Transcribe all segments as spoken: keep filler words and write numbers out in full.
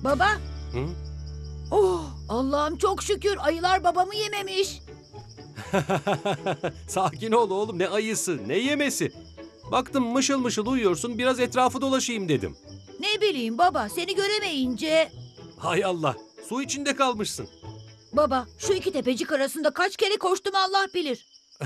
Baba. Hı? Oh, Allah'ım çok şükür ayılar babamı yememiş. Sakin ol oğlum, ne ayısı, ne yemesi. Baktım mışıl mışıl uyuyorsun, biraz etrafı dolaşayım dedim. Ne bileyim baba, seni göremeyince... Hay Allah, su içinde kalmışsın. Baba, şu iki tepecik arasında kaç kere koştum Allah bilir.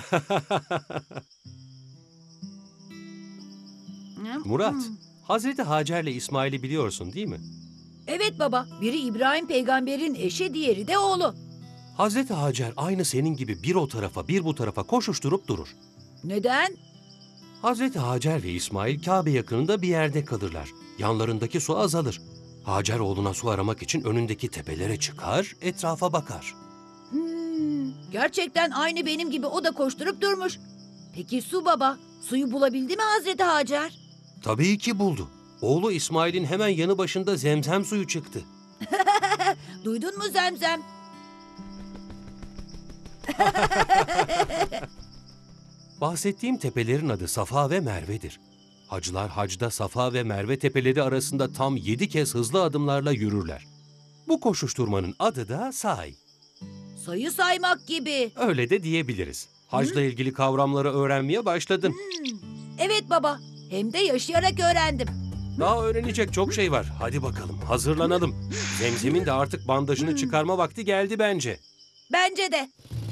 Murat, Hmm. Hazreti Hacer'le İsmail'i biliyorsun değil mi? Evet baba, biri İbrahim peygamberin eşi, diğeri de oğlu. Hazreti Hacer aynı senin gibi bir o tarafa bir bu tarafa koşuşturup durur. Neden? Hazreti Hacer ve İsmail Kabe yakınında bir yerde kalırlar. Yanlarındaki su azalır. Hacer oğluna su aramak için önündeki tepelere çıkar, etrafa bakar. Hmm, gerçekten aynı benim gibi o da koşturup durmuş. Peki su baba, suyu bulabildi mi Hazreti Hacer? Tabii ki buldu. Oğlu İsmail'in hemen yanı başında zemzem suyu çıktı. Duydun mu Zemzem? Bahsettiğim tepelerin adı Safa ve Merve'dir. Hacılar hacda Safa ve Merve tepeleri arasında tam yedi kez hızlı adımlarla yürürler. Bu koşuşturmanın adı da say. Sayı saymak gibi. Öyle de diyebiliriz. Hacla ilgili kavramları öğrenmeye başladım. Hmm, evet baba, hem de yaşayarak öğrendim. Daha öğrenecek çok şey var. Hadi bakalım, hazırlanalım. Zemzem'in de artık bandajını çıkarma vakti geldi bence. Bence de.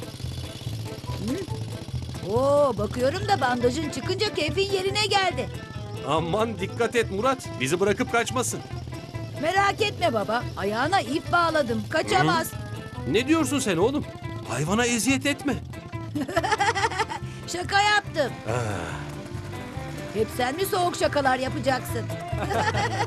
Hı? Oo, bakıyorum da bandajın çıkınca keyfin yerine geldi. Aman dikkat et Murat, bizi bırakıp kaçmasın. Merak etme baba, ayağına ip bağladım, kaçamaz. Ne diyorsun sen oğlum? Hayvana eziyet etme. Şaka yaptım. Ah. Hep sen mi soğuk şakalar yapacaksın?